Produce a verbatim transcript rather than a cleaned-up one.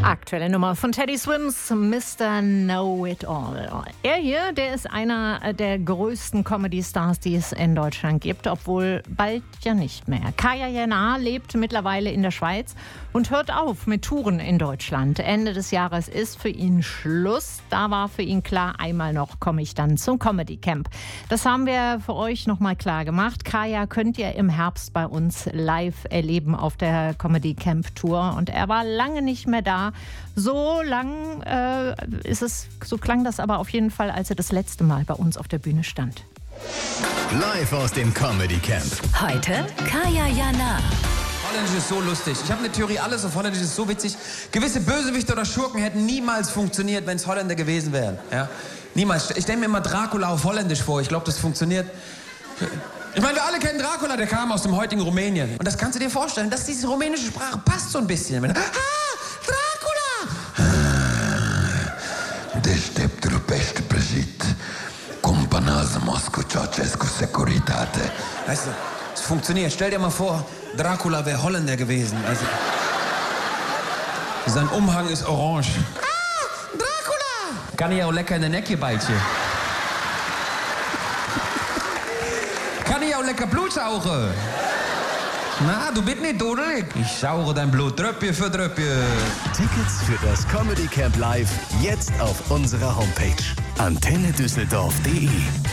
Aktuelle Nummer von Teddy Swims, Mister Know-It-All. Er hier, der ist einer der größten Comedy-Stars, die es in Deutschland gibt, obwohl bald ja nicht mehr. Kaya Jana lebt mittlerweile in der Schweiz und hört auf mit Touren in Deutschland. Ende des Jahres ist für ihn Schluss. Da war für ihn klar, einmal noch komme ich dann zum Comedy Camp. Das haben wir für euch nochmal klar gemacht. Kaya könnt ihr im Herbst bei uns live erleben auf der Comedy Camp Tour. Und er war lange nicht mehr da. So lang äh, ist es, so klang das aber auf jeden Fall, als er das letzte Mal bei uns auf der Bühne stand. Live aus dem Comedy Camp. Heute Kaya Jana. Holländisch ist so lustig. Ich habe eine Theorie, alles auf Holländisch ist so witzig. Gewisse Bösewichte oder Schurken hätten niemals funktioniert, wenn es Holländer gewesen wären. Ja? Niemals. Ich stelle mir immer Dracula auf Holländisch vor. Ich glaube, das funktioniert. Ich meine, wir alle kennen Dracula, der kam aus dem heutigen Rumänien. Und das kannst du dir vorstellen, dass diese rumänische Sprache passt so ein bisschen. Wenn, ah, Dracula! Deșteptul pește prăjit, cumpănează Moscou Ceausescu Securitate. Weißt du, es funktioniert. Stell dir mal vor, Dracula wäre Holländer gewesen. Also, sein Umhang ist orange. Ah, Dracula! Kann ich auch lecker in den Necke beißen. Kann ich auch lecker Blut saugen. Na, du bist nicht dudelig. Ich sauge dein Blut Tröpfchen für Tröpfchen. Tickets für das Comedy Camp Live jetzt auf unserer Homepage antenne düsseldorf punkt de.